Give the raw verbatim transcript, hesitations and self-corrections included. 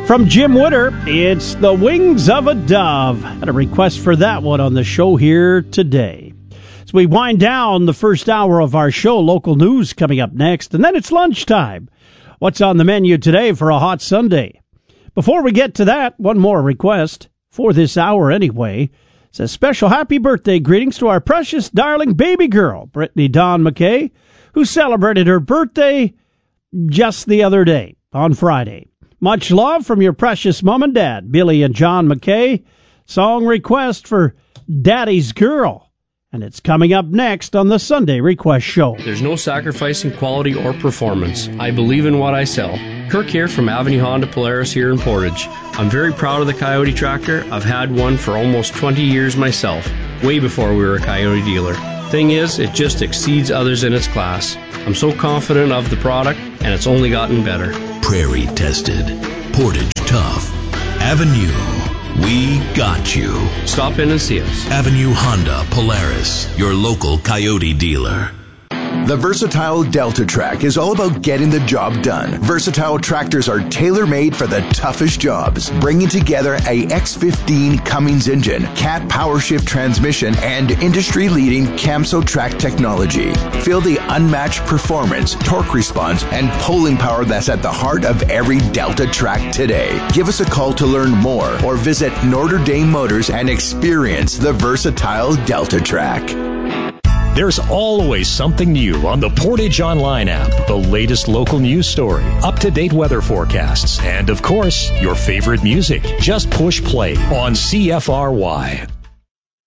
From Jim Witter, it's The Wings of a Dove. Had a request for that one on the show here today. As we wind down the first hour of our show, local news coming up next, and then it's lunchtime. What's on the menu today for a hot Sunday? Before we get to that, one more request, for this hour anyway. It's a special happy birthday greetings to our precious darling baby girl, Brittany Dawn McKay, who celebrated her birthday just the other day, on Friday. Much love from your precious mom and dad, Billy and John McKay. Song request for Daddy's Girl. And it's coming up next on the Sunday Request Show. There's no sacrificing quality or performance. I believe in what I sell. Kirk here from Avenue Honda Polaris here in Portage. I'm very proud of the Coyote tractor. I've had one for almost twenty years myself, way before we were a Coyote dealer. Thing is, it just exceeds others in its class. I'm so confident of the product, and it's only gotten better. Prairie tested. Portage tough. Avenue. We got you. Stop in and see us. Avenue Honda Polaris, your local Coyote dealer. The Versatile Delta Track is all about getting the job done. Versatile tractors are tailor-made for the toughest jobs, bringing together a X fifteen Cummins engine, Cat PowerShift transmission, and industry-leading Camso track technology. Feel the unmatched performance, torque response, and pulling power that's at the heart of every Delta track today. Give us a call to learn more or visit Notre Dame Motors and experience the Versatile Delta Track. There's always something new on the Portage Online app. The latest local news story, up-to-date weather forecasts, and, of course, your favorite music. Just push play on C F R Y.